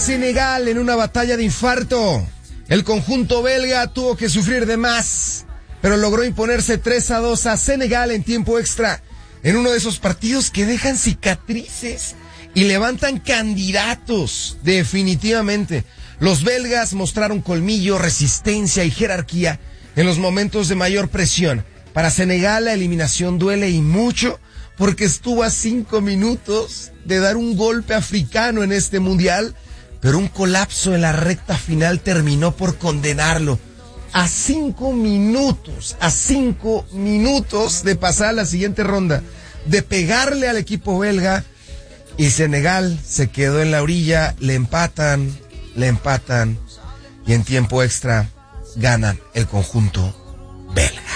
Senegal en una batalla de infarto. El conjunto belga tuvo que sufrir de más, pero logró imponerse 3-2 a Senegal en tiempo extra, en uno de esos partidos que dejan cicatrices y levantan candidatos, definitivamente. Los belgas mostraron colmillo, resistencia y jerarquía en los momentos de mayor presión. Para Senegal la eliminación duele y mucho, porque estuvo a 5 minutos de dar un golpe africano en este mundial, pero un colapso en la recta final terminó por condenarlo. A 5 minutos de pasar a la siguiente ronda, de pegarle al equipo belga, y Senegal se quedó en la orilla. Le empatan, y en tiempo extra ganan el conjunto belga.